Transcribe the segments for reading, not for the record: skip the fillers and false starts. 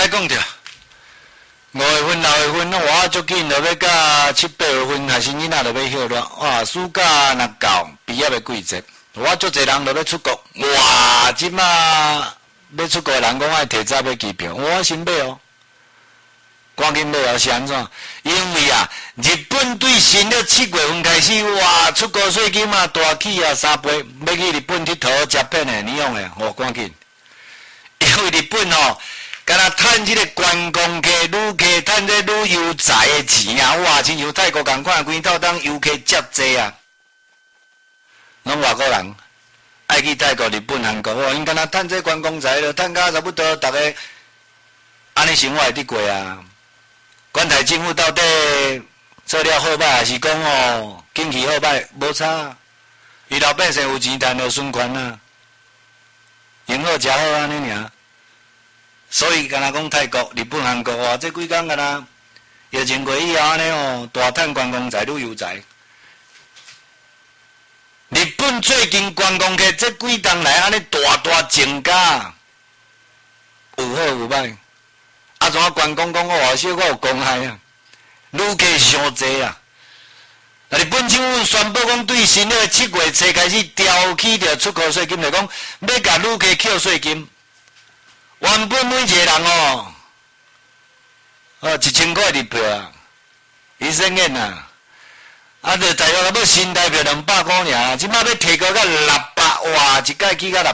讲着，5月份、6月份，我足紧就要到7、8月份，学生囡仔就要休了。哇，暑假若到毕业的季节，我足侪人就要出国。哇，即马要出国的人讲爱提早买机票，我先买哦。赶紧买哦，是安怎？因为啊，日本对新的7月份开始，哇，出国税金啊大起啊3倍，要去日本佚佗食遍的，你用的，哦，赶紧。因为日本哦，敢若趁这个观光客、旅客趁这旅游财的钱啊，哇，亲像泰国共款，规套当游客遮济啊，拢外国人爱去泰国、日本、韩国，哦，因敢若趁这观光财了，趁到差不多大家安尼生活会得过啊。管台政府到底做了好歹，还是讲哦景气好歹无差，伊老百姓有钱赚就顺权啊，用好食好安尼尔。所以敢若讲泰国、日本、韩国哇，这几工敢若疫情过以后安尼哦，大趁观光财、旅游财。日本最近观光客这几冬来安尼大增加，有好有歹。啊，怎啊观光讲我小可有公害啊，旅客伤济啊。日本政府宣布讲，对新的7月初开始调起着出口税金，就讲要甲旅客扣税金。原本每一个人哦，1000块入票啊，伊宣言啊，啊，就大约要新台票200块尔，即摆要提高到600，哇，一届起到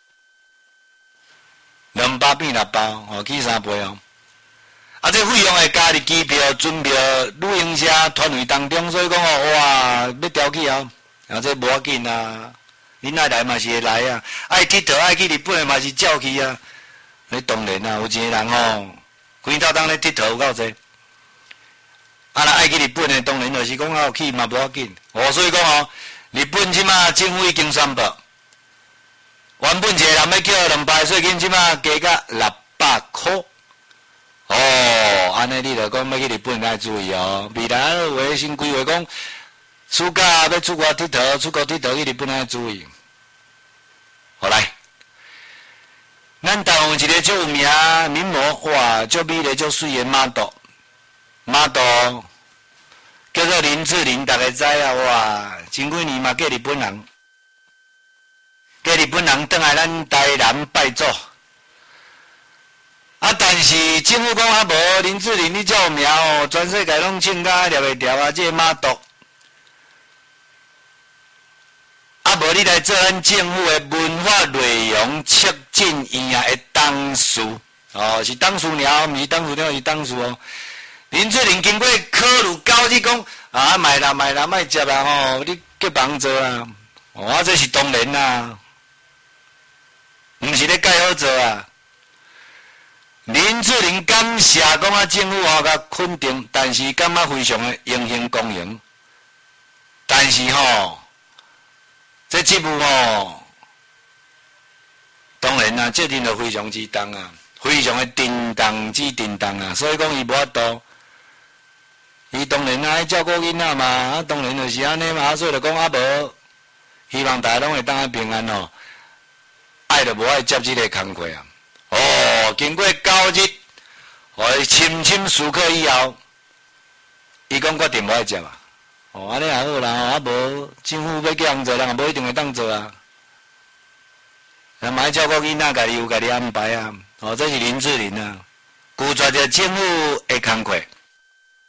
600，200变600，哦，起3倍哦。啊，这费用会加入机票、船票、旅行社团费当中，所以讲哦，哇，要调起哦，啊，这无要紧啊，恁爱来嘛是会来啊，爱佚佗爱去日本的嘛是照去啊。你当然啊，有钱的人哦，规套当咧佚佗有够济。啊，若爱去日本的，当然就是讲有去嘛无要紧。哦，所以讲哦，日本即马政府已经宣布，原本一个人要缴200税金，即马加到600块。哦，安尼你著讲要去日本爱注意哦。未来有诶新规划讲，暑假要出国佚佗，出国佚佗去日本爱注意。好来，咱台湾有一个足有名名模，哇，足美丽足水诶model，叫做林志玲，大家知啊，哇，前几年嘛嫁日本人，嫁日本人转来咱台南拜祖。啊！但是政府讲啊无林志玲你遮有名哦，全世界拢称甲掠会掉啊！这马毒啊无你来做咱政府的文化内容促进院的董事哦，是董事鸟，毋是董事长，是董事哦。林志玲经过考虑交之讲啊，卖啦，卖接啦吼，你叫帮做啊！哦，啊这是当然啦，毋是咧介好做啊。林志玲感谢讲啊，政府吼甲肯定，但是感觉非常的英雄公营。但是吼，这节目吼，当然啦，责任就非常之重啊，非常的震动之震动啊，所以讲伊无法度，伊当然爱照顾囡仔嘛，啊当然就是安尼嘛，所以就讲啊无，希望大家拢会当啊平安吼，爱就无爱接这个工课啊。哦，经过9日，互伊深思考以后，伊讲决定无爱接啊。哦，安尼也好啦，啊无政府要叫人做，人也无一定会当做啊。人爱照顾囡仔，家己有家己安排啊。哦，这是林志玲啊，拒绝着政府的工课。